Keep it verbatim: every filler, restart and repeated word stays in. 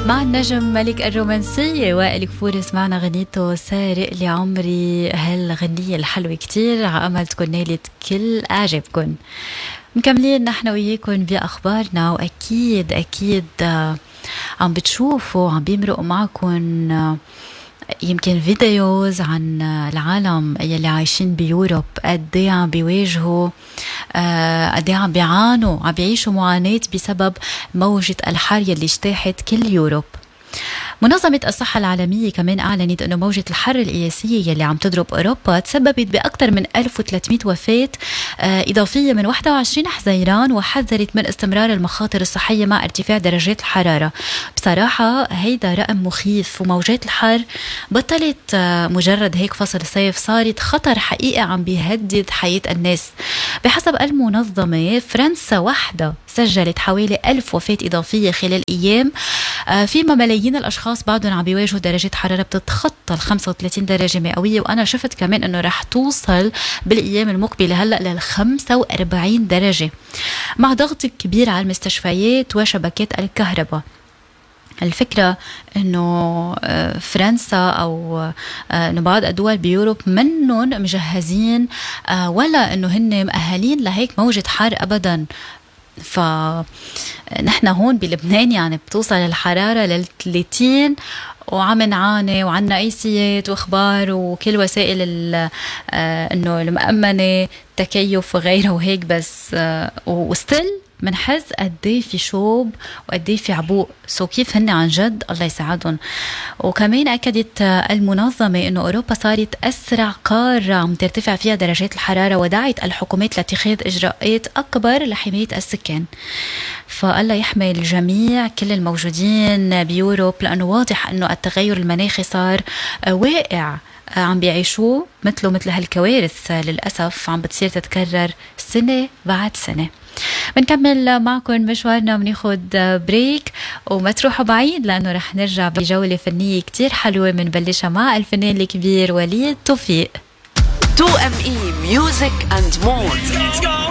مع النجم ملك الرومانسية وائل كفور سمعنا غنيته سارق لي عمري. هالغنية الحلوة كتير، على أمل تكون نالت كل أعجابكن. مكملين نحن وياكم بأخبارنا، وأكيد أكيد عم بتشوفوا عم بيمرقوا معكم يمكن فيديوز عن العالم يلي عايشين بيوروب، قد ايه عم بيواجهوا، قد ايه عم بيعانوا، عم بيعيشوا معاناة بسبب موجة الحر يلي اجتاحت كل يوروب. منظمة الصحة العالمية كمان أعلنت أنه موجة الحر القياسية يلي عم تضرب أوروبا تسببت بأكثر من ألف وثلاثمئة وفاة إضافية من واحد وعشرين حزيران، وحذرت من استمرار المخاطر الصحية مع ارتفاع درجات الحرارة. بصراحة هيدا رقم مخيف، وموجات الحر بطلت مجرد هيك فصل صيف، صارت خطر حقيقي عم بيهدد حياة الناس. بحسب المنظمة فرنسا وحدها سجلت حوالي ألف وفاة إضافية خلال أيام، فيما ملايين الأشخاص بعدهم عم بيواجهوا درجة حرارة بتتخطى ال خمسة وثلاثين درجة مئوية، وأنا شفت كمان أنه رح توصل بالأيام المقبلة هلأ لل خمسة وأربعين درجة، مع ضغط كبير على المستشفيات وشبكات الكهرباء. الفكرة أنه فرنسا أو أنه بعض الدول بيوروب منهم مجهزين ولا أنه هن مؤهلين لهيك موجة حر أبداً. فنحن هون بلبنان يعني بتوصل الحرارة للثلاثين وعم نعاني، وعنا ايسيات واخبار وكل وسائل انه المؤمنة تكيف وغيره وهيك، بس وستيل منحس قديه في شوب وقديه في عبوق. سو كيف هن عن جد الله يساعدهم. وكمان أكدت المنظمة أنه أوروبا صارت أسرع قارة عم ترتفع فيها درجات الحرارة، ودعت الحكومات لاتخاذ إجراءات أكبر لحماية السكان. فالله يحمي الجميع، كل الموجودين بيوروب، لأنه واضح أنه التغير المناخي صار واقع عم بيعيشوه مثله مثل هالكوارث للأسف عم بتصير تتكرر سنة بعد سنة. بنكمل معكم مشوارنا، بناخد بريك وما تروحوا بعيد، لأنه رح نرجع بجولة فنية كتير حلوة بنبلشها مع الفنان الكبير وليد توفيق. تو ام اي Music and More.